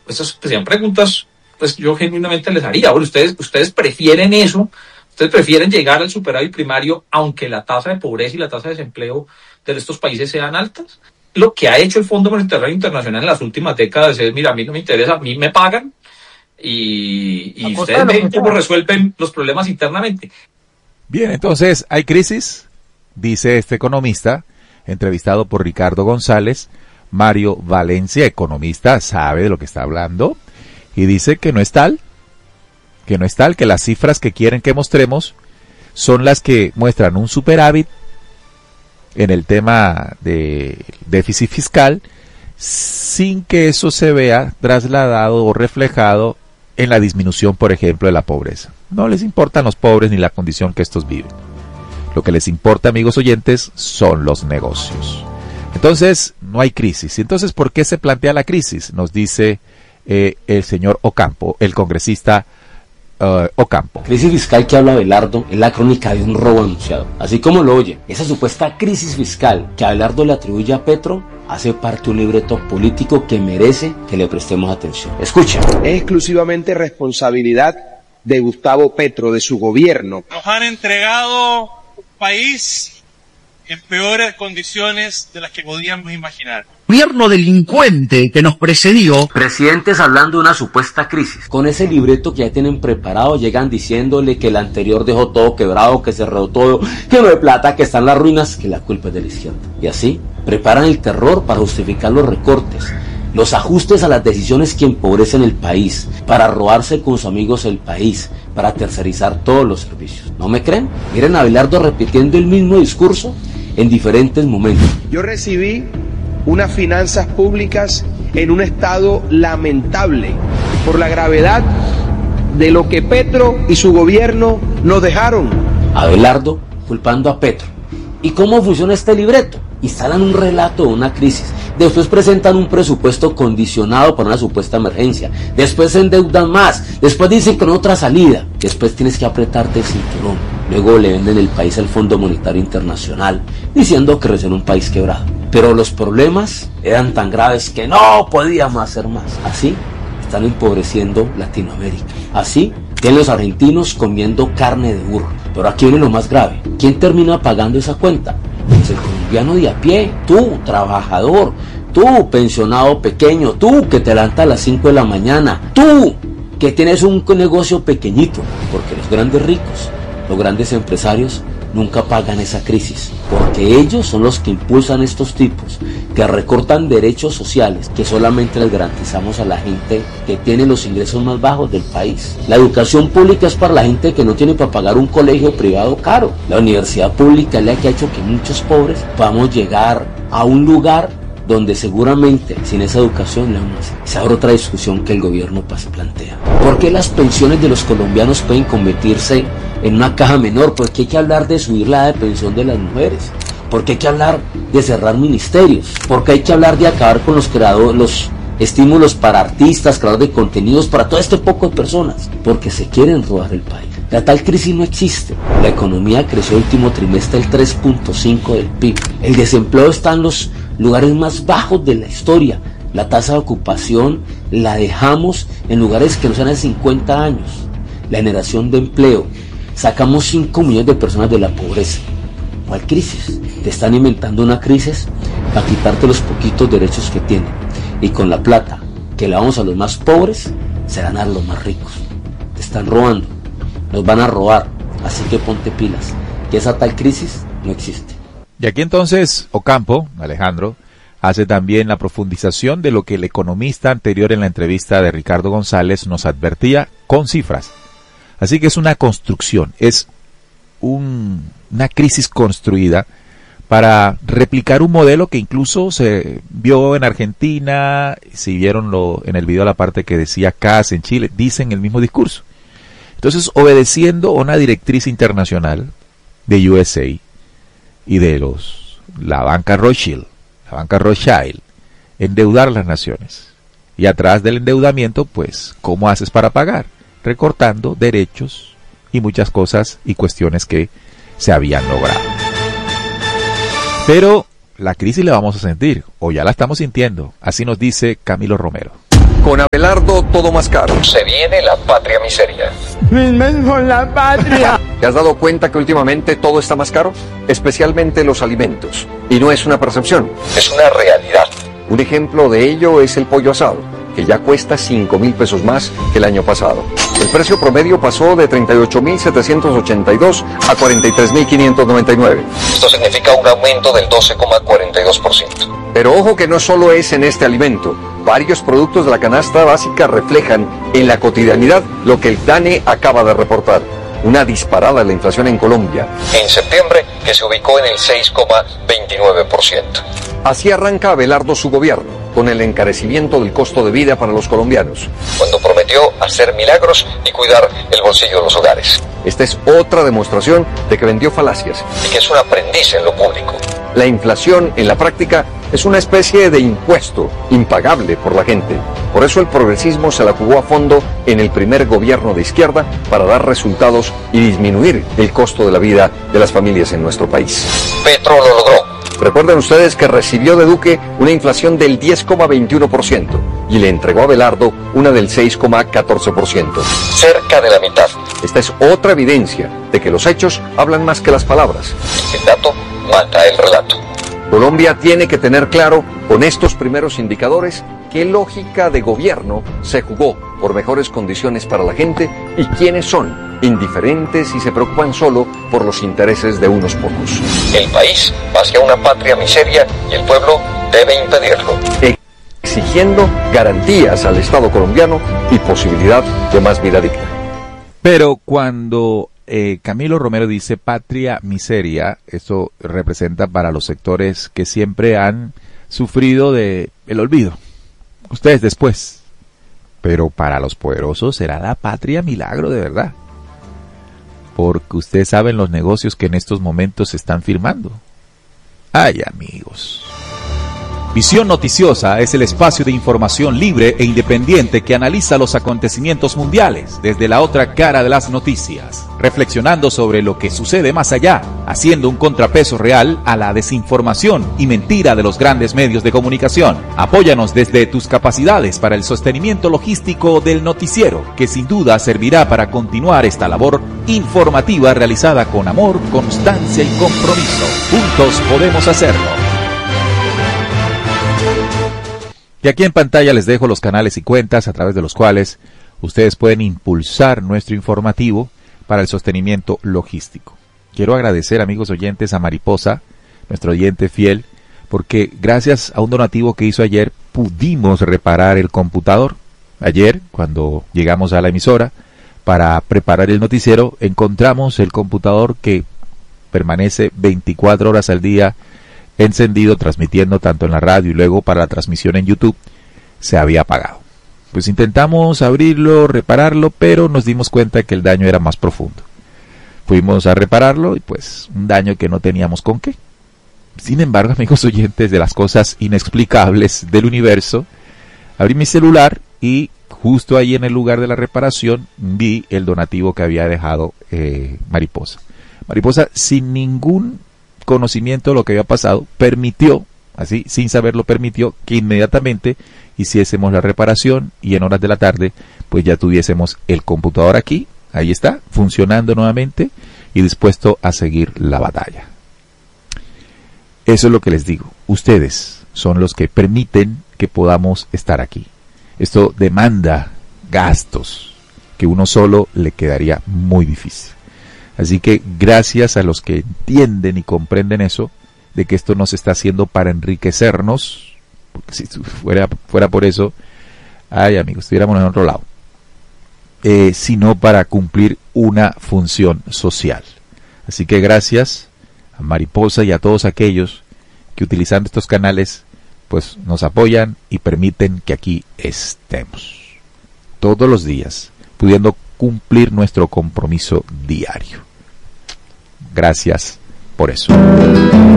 Esas pues, serían preguntas, pues yo genuinamente les haría. Bueno, ustedes prefieren eso, ustedes prefieren llegar al superávit primario aunque la tasa de pobreza y la tasa de desempleo de estos países sean altas. Lo que ha hecho el Fondo Monetario Internacional en las últimas décadas es, mira, a mí no me interesa, a mí me pagan y ustedes ven cómo resuelven los problemas internamente. Bien, entonces, ¿hay crisis? Dice este economista, entrevistado por Ricardo González. Mario Valencia, economista, sabe de lo que está hablando y dice que no es tal, que las cifras que quieren que mostremos son las que muestran un superávit en el tema de déficit fiscal sin que eso se vea trasladado o reflejado en la disminución, por ejemplo, de la pobreza. No les importan los pobres ni la condición que estos viven. Lo que les importa, amigos oyentes, son los negocios. Entonces, no hay crisis. Entonces, ¿por qué se plantea la crisis? Nos dice el señor Ocampo, el congresista Ocampo. Crisis fiscal que habla Abelardo es la crónica de un robo anunciado. Así como lo oye, esa supuesta crisis fiscal que Abelardo le atribuye a Petro hace parte de un libreto político que merece que le prestemos atención. Escucha. Es exclusivamente responsabilidad de Gustavo Petro, de su gobierno. Nos han entregado un país en peores condiciones de las que podíamos imaginar. Gobierno delincuente que nos precedió. Presidentes hablando de una supuesta crisis. Con ese libreto que ya tienen preparado, llegan diciéndole que el anterior dejó todo quebrado, que cerró todo, que no hay plata, que están las ruinas, que la culpa es de la izquierda. Y así, preparan el terror para justificar los recortes, los ajustes a las decisiones que empobrecen el país, para robarse con sus amigos el país, para tercerizar todos los servicios. ¿No me creen? Miren a Abelardo repitiendo el mismo discurso en diferentes momentos. Yo recibí unas finanzas públicas en un estado lamentable por la gravedad de lo que Petro y su gobierno nos dejaron. Abelardo culpando a Petro. ¿Y cómo funciona este libreto? Instalan un relato de una crisis, después presentan un presupuesto condicionado para una supuesta emergencia, después se endeudan más, después dicen con otra salida, después tienes que apretarte el cinturón, luego le venden el país al Fondo Monetario Internacional, diciendo que recién un país quebrado. Pero los problemas eran tan graves que no podíamos hacer más. Así están empobreciendo Latinoamérica. Así tienen los argentinos comiendo carne de burro. Pero aquí viene lo más grave. ¿Quién termina pagando esa cuenta? Es el colombiano de a pie, tú, trabajador, tú, pensionado pequeño, tú que te levantas a las 5 de la mañana, tú que tienes un negocio pequeñito, porque los grandes ricos, los grandes empresarios nunca pagan esa crisis, porque ellos son los que impulsan estos tipos, que recortan derechos sociales, que solamente les garantizamos a la gente que tiene los ingresos más bajos del país. La educación pública es para la gente que no tiene para pagar un colegio privado caro. La universidad pública es la que ha hecho que muchos pobres podamos llegar a un lugar donde seguramente sin esa educación se abre otra discusión que el gobierno plantea. ¿Por qué las pensiones de los colombianos pueden convertirse en una caja menor? ¿Por qué hay que hablar de subir la edad de pensión de las mujeres? ¿Por qué hay que hablar de cerrar ministerios? ¿Por qué hay que hablar de acabar con los estímulos para artistas, creadores de contenidos, para todo este poco de personas? Porque se quieren robar el país. La tal crisis no existe. La economía creció el último trimestre el 3.5% del PIB. El desempleo está en los lugares más bajos de la historia. La tasa de ocupación la dejamos en lugares que no sean hace 50 años. La generación de empleo. Sacamos 5 millones de personas de la pobreza. ¿Cuál crisis? Te están inventando una crisis para quitarte los poquitos derechos que tienen. Y con la plata que le damos a los más pobres, serán a los más ricos. Te están robando. Nos van a robar. Así que ponte pilas. Que esa tal crisis no existe. Y aquí entonces Ocampo, Alejandro, hace también la profundización de lo que el economista anterior en la entrevista de Ricardo González nos advertía con cifras. Así que es una construcción, es una crisis construida para replicar un modelo que incluso se vio en Argentina, si vieron en el video la parte que decía CAS en Chile, dicen el mismo discurso. Entonces, obedeciendo a una directriz internacional de USA y de la banca Rothschild, endeudar a las naciones. Y atrás del endeudamiento, pues, ¿cómo haces para pagar? Recortando derechos y muchas cosas y cuestiones que se habían logrado. Pero la crisis la vamos a sentir, o ya la estamos sintiendo, así nos dice Camilo Romero. Con Abelardo todo más caro. Se viene la patria miseria. La patria. ¿Te has dado cuenta que últimamente todo está más caro? Especialmente los alimentos. Y no es una percepción, es una realidad. Un ejemplo de ello es el pollo asado, que ya cuesta 5,000 pesos más que el año pasado. El precio promedio pasó de 38.782 a 43.599. Esto significa un aumento del 12,42%. Pero ojo que no solo es en este alimento. Varios productos de la canasta básica reflejan en la cotidianidad lo que el DANE acaba de reportar. Una disparada en la inflación en Colombia. En septiembre, que se ubicó en el 6,29%. Así arranca Abelardo su gobierno, con el encarecimiento del costo de vida para los colombianos. Cuando prometió hacer milagros y cuidar el bolsillo de los hogares. Esta es otra demostración de que vendió falacias y que es un aprendiz en lo público. La inflación, en la práctica, es una especie de impuesto impagable por la gente. Por eso el progresismo se la jugó a fondo en el primer gobierno de izquierda para dar resultados y disminuir el costo de la vida de las familias en nuestro país. Petro lo logró. Recuerden ustedes que recibió de Duque una inflación del 10,21% y le entregó a Abelardo una del 6,14%. Cerca de la mitad. Esta es otra evidencia de que los hechos hablan más que las palabras. El dato mata el relato. Colombia tiene que tener claro, con estos primeros indicadores, qué lógica de gobierno se jugó por mejores condiciones para la gente y quiénes son indiferentes y se preocupan solo por los intereses de unos pocos. El país va hacia una patria miseria y el pueblo debe impedirlo. Exigiendo garantías al Estado colombiano y posibilidad de más vida digna. Pero cuando Camilo Romero dice patria miseria, eso representa para los sectores que siempre han sufrido de el olvido. Ustedes después. Pero para los poderosos será la patria milagro de verdad. Porque ustedes saben los negocios que en estos momentos se están firmando. Ay, amigos. Visión Noticiosa es el espacio de información libre e independiente que analiza los acontecimientos mundiales desde la otra cara de las noticias, reflexionando sobre lo que sucede más allá, haciendo un contrapeso real a la desinformación y mentira de los grandes medios de comunicación. Apóyanos desde tus capacidades para el sostenimiento logístico del noticiero, que sin duda servirá para continuar esta labor informativa realizada con amor, constancia y compromiso. Juntos podemos hacerlo. Y aquí en pantalla les dejo los canales y cuentas a través de los cuales ustedes pueden impulsar nuestro informativo para el sostenimiento logístico. Quiero agradecer, amigos oyentes, a Mariposa, nuestro oyente fiel, porque gracias a un donativo que hizo ayer pudimos reparar el computador. Ayer, cuando llegamos a la emisora para preparar el noticiero, encontramos el computador que permanece 24 horas al día encendido, transmitiendo tanto en la radio y luego para la transmisión en YouTube, se había apagado. Pues intentamos abrirlo, repararlo, pero nos dimos cuenta que el daño era más profundo. Fuimos a repararlo y pues un daño que no teníamos con qué. Sin embargo, amigos oyentes, de las cosas inexplicables del universo, abrí mi celular y justo ahí en el lugar de la reparación vi el donativo que había dejado Mariposa. Mariposa, sin ningún conocimiento de lo que había pasado, permitió, así sin saberlo, permitió que inmediatamente hiciésemos la reparación y en horas de la tarde pues ya tuviésemos el computador aquí, ahí está, funcionando nuevamente y dispuesto a seguir la batalla. Eso es lo que les digo, ustedes son los que permiten que podamos estar aquí. Esto demanda gastos que uno solo le quedaría muy difícil. Así que gracias a los que entienden y comprenden eso, de que esto no se está haciendo para enriquecernos, porque si fuera por eso, ay amigos, estuviéramos en otro lado, sino para cumplir una función social. Así que gracias a Mariposa y a todos aquellos que utilizando estos canales, pues nos apoyan y permiten que aquí estemos todos los días, pudiendo cumplir nuestro compromiso diario. Gracias por eso.